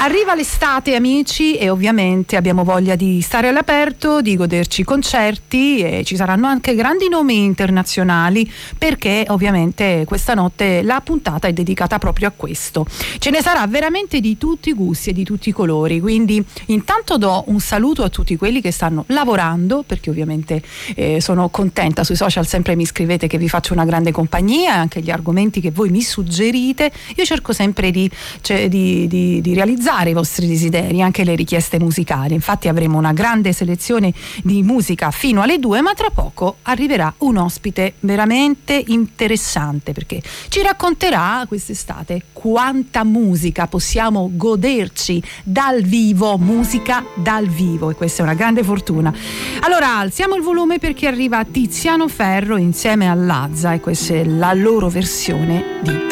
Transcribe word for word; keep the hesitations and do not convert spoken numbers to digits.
Arriva l'estate, amici, e ovviamente abbiamo voglia di stare all'aperto, di goderci i concerti, e ci saranno anche grandi nomi internazionali, perché ovviamente questa notte la puntata è dedicata proprio a questo. Ce ne sarà veramente di tutti i gusti e di tutti i colori, quindi intanto do un saluto a tutti quelli che stanno lavorando, perché ovviamente eh, sono contenta, sui social sempre mi scrivete che vi faccio una grande compagnia, anche gli argomenti che voi mi suggerite, io cerco sempre di, cioè, di, di, di realizzare i vostri desideri, anche le richieste musicali. Infatti avremo una grande selezione di musica fino alle due, ma tra poco arriverà un ospite veramente interessante, perché ci racconterà quest'estate quanta musica possiamo goderci dal vivo, musica dal vivo, e questa è una grande fortuna. Allora alziamo il volume perché arriva Tiziano Ferro insieme a Lazza, e questa è la loro versione di